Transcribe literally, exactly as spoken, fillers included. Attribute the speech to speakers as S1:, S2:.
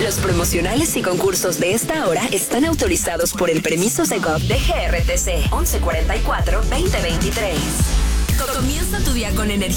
S1: Los promocionales y concursos de esta hora están autorizados por el permiso Segov de G R T C once cuarenta y cuatro veinte veintitrés. Comienza tu día con energía.